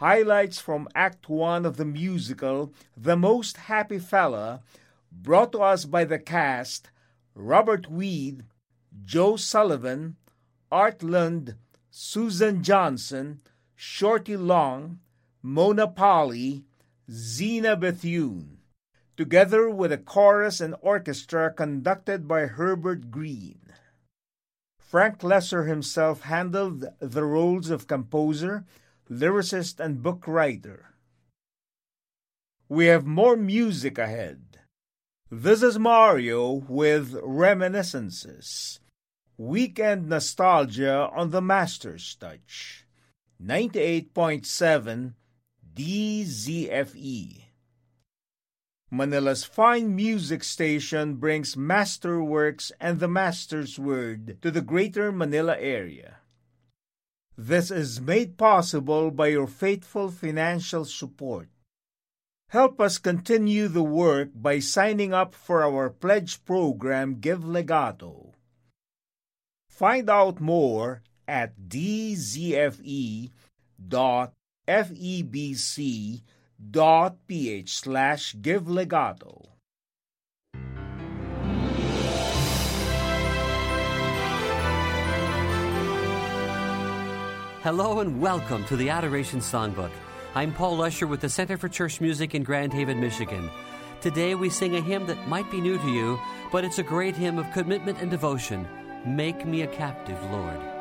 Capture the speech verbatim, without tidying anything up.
highlights from Act one of the musical The Most Happy Fella, brought to us by the cast Robert Weed, Joe Sullivan, Art Lund, Susan Johnson, Shorty Long, Mona Polly, Zena Bethune, together with a chorus and orchestra conducted by Herbert Green. Frank Lesser himself handled the roles of composer, lyricist, and book writer. We have more music ahead. This is Mario with Reminiscences. Weekend nostalgia on the Master's Touch. ninety-eight point seven D Z F E. Manila's fine music station brings masterworks and the Master's Word to the greater Manila area. This is made possible by your faithful financial support. Help us continue the work by signing up for our pledge program, Give Legato. Find out more at d z f e dot febc dot ph slash give legato. Hello and welcome to the Adoration Songbook. I'm Paul Lusher with the Center for Church Music in Grand Haven, Michigan. Today we sing a hymn that might be new to you, but it's a great hymn of commitment and devotion. Make me a captive, Lord.